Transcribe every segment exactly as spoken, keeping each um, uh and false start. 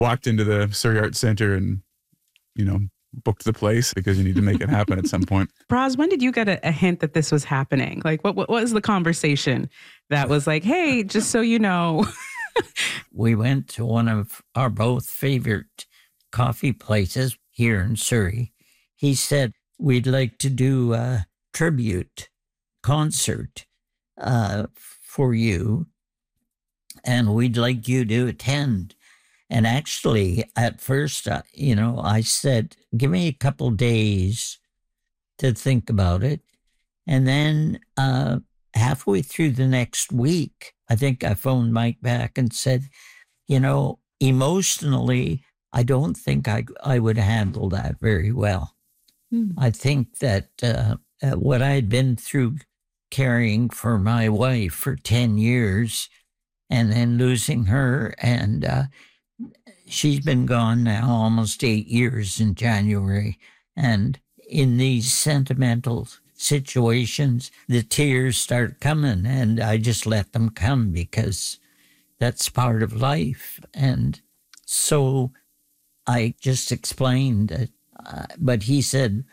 walked into the Surrey Arts Centre and, you know, booked the place because you need to make it happen at some point. Pras, when did you get a, a hint that this was happening? Like, what, what was the conversation that was like, hey, just so you know? We went to one of our both favorite coffee places here in Surrey. He said, we'd like to do a tribute concert uh, for you, and we'd like you to attend. And actually, at first, uh, you know, I said, give me a couple days to think about it. And then uh, halfway through the next week, I think I phoned Mike back and said, you know, emotionally, I don't think I, I would handle that very well. Mm. I think that uh, uh, what I had been through caring for my wife for ten years and then losing her, and uh, she's been gone now almost eight years in January. And in these sentimental situations, the tears start coming, and I just let them come because that's part of life. And so I just explained that, uh, but he said,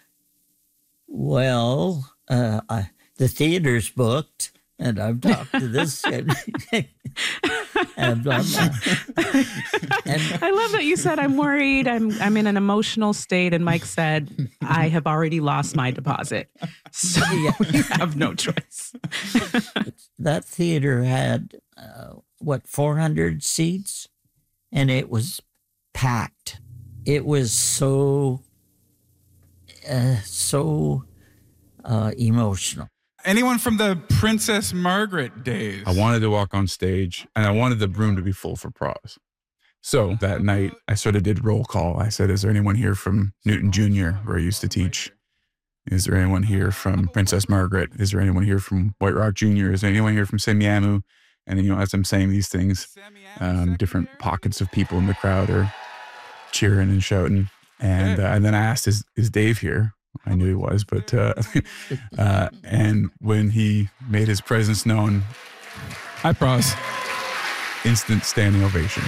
well, uh, I, the theater's booked, and I've talked to this. and, and, blah, blah. And I love that you said, I'm worried, I'm I'm in an emotional state. And Mike said, I have already lost my deposit. So yeah. You have no choice. That theater had, uh, what, four hundred seats? And it was packed. It was so, uh, so uh, emotional. Anyone from the Princess Margaret days? I wanted to walk on stage, and I wanted the room to be full for Pras. So that night, I sort of did roll call. I said, is there anyone here from Newton Junior, where I used to teach? Is there anyone here from Princess Margaret? Is there anyone here from White Rock Junior? Is there anyone here from Semiahmoo? And then, you know, as I'm saying these things, um, different pockets of people in the crowd are cheering and shouting. And uh, and then I asked, is, is Dave here? I knew he was, but, uh, uh, and when he made his presence known, hi, Pras, instant standing ovation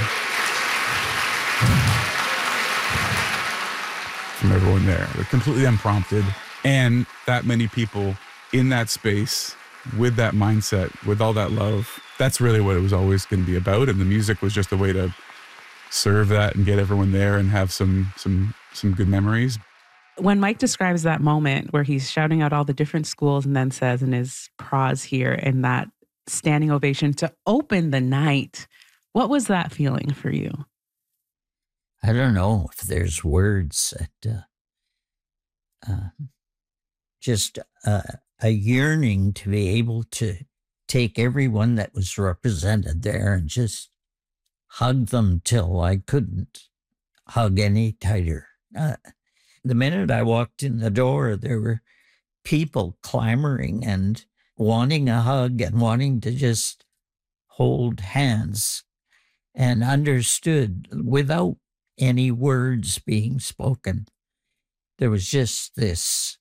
from everyone there. They're completely unprompted. And that many people in that space with that mindset, with all that love, that's really what it was always going to be about. And the music was just a way to serve that and get everyone there and have some, some, some good memories. When Mike describes that moment where he's shouting out all the different schools and then says, and is Pras here, and that standing ovation to open the night, what was that feeling for you? I don't know if there's words that, uh, uh, just uh, a yearning to be able to take everyone that was represented there and just hug them till I couldn't hug any tighter. Uh, The minute I walked in the door, there were people clamoring and wanting a hug and wanting to just hold hands, and understood without any words being spoken. There was just this,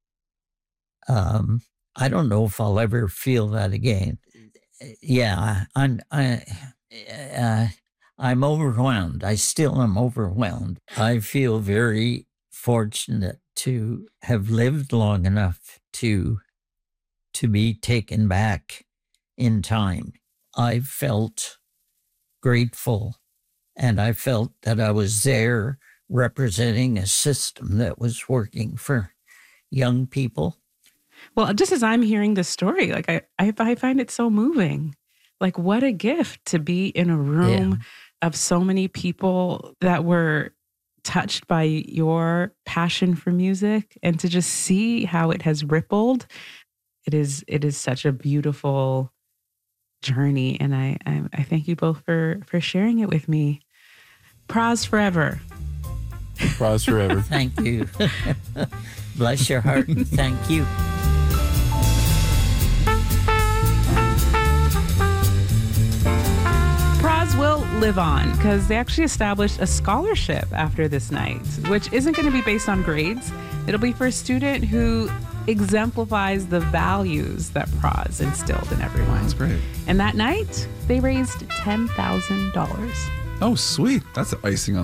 um, I don't know if I'll ever feel that again. Yeah, I'm, I, uh, I'm overwhelmed. I still am overwhelmed. I feel very fortunate to have lived long enough to to be taken back in time. I felt grateful, and I felt that I was there representing a system that was working for young people. Well, just as I'm hearing this story, like I, I, I find it so moving. Like, what a gift to be in a room yeah. of so many people that were touched by your passion for music, and to just see how it has rippled. It is it is such a beautiful journey, and I I, I thank you both for for sharing it with me. Pras forever. Pras forever. Thank you. Bless your heart. Thank you. Will live on because they actually established a scholarship after this night, which isn't going to be based on grades. It'll be for a student who exemplifies the values that Pras instilled in everyone. That's great. And that night, they raised ten thousand dollars. Oh, sweet. That's the icing on